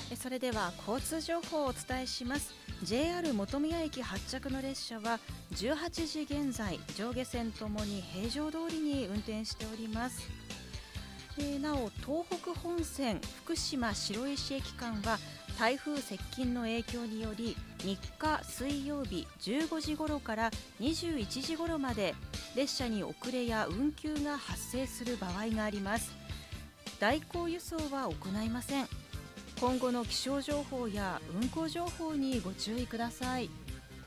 それでは交通情報をお伝えします。 JR 本宮駅発着の列車は18時現在上下線ともに平常通りに運転しております。なお東北本線福島白石駅間は台風接近の影響により3日水曜日15時頃から21時頃まで列車に遅れや運休が発生する場合があります。代行輸送は行いません。今後の気象情報や運行情報にご注意ください。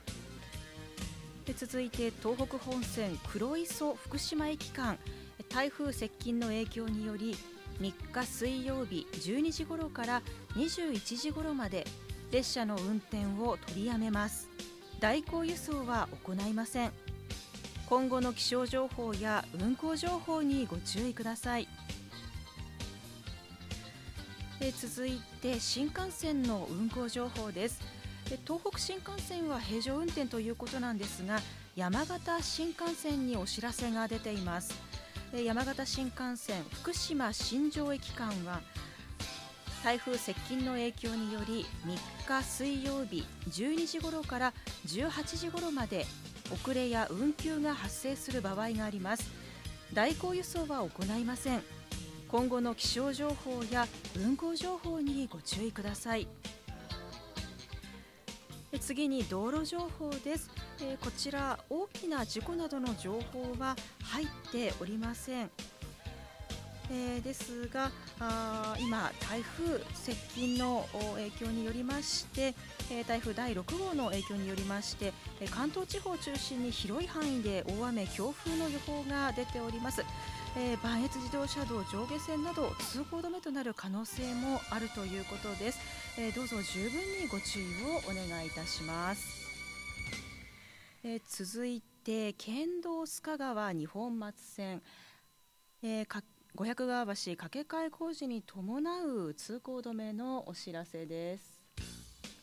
続いて東北本線黒磯福島駅間、台風接近の影響により3日水曜日12時頃から21時頃まで列車の運転を取りやめます。代行輸送は行いません。今後の気象情報や運行情報にご注意ください。続いて新幹線の運行情報です。東北新幹線は平常運転ということなんですが、山形新幹線にお知らせが出ています。山形新幹線福島新庄駅間は台風接近の影響により3日水曜日12時頃から18時頃まで遅れや運休が発生する場合があります。代行輸送は行いません。今後の気象情報や運行情報にご注意ください。次に道路情報です。こちら大きな事故などの情報は入っておりません。ですが今台風接近の影響によりまして台風第6号の影響によりまして関東地方を中心に広い範囲で大雨強風の予報が出ております。磐越自動車道上下線など通行止めとなる可能性もあるということです。どうぞ十分にご注意をお願いいたします。続いて県道須賀川二本松線、五百川橋架け替え工事に伴う通行止めのお知らせです。